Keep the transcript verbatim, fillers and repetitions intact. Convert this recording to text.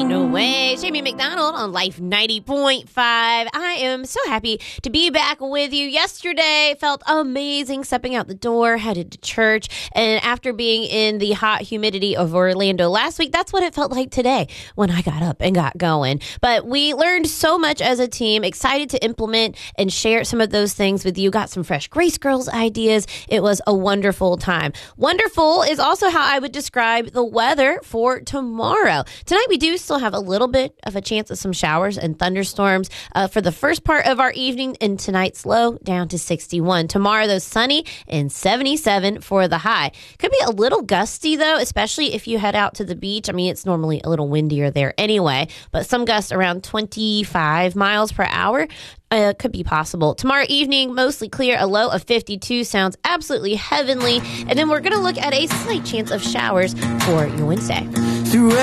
No way. Jamie McDonald on Life ninety point five. I am so happy to be back with you. Yesterday felt amazing stepping out the door, headed to church, and after being in the hot humidity of Orlando last week, that's what it felt like today when I got up and got going. But we learned so much as a team, excited to implement and share some of those things with you. Got some fresh Grace Girls ideas. It was a wonderful time. Wonderful is also how I would describe the weather for tomorrow. Tonight we do still have a little bit of a chance of some showers and thunderstorms uh, for the first part of our evening, and tonight's low down to sixty-one. Tomorrow, though, sunny and seventy-seven for the high. Could be a little gusty, though, especially if you head out to the beach. I mean, it's normally a little windier there anyway, but some gusts around twenty-five miles per hour. Uh, could be possible. Tomorrow evening, mostly clear, a low of fifty-two. Sounds absolutely heavenly. And then we're going to look at a slight chance of showers for your Wednesday. Through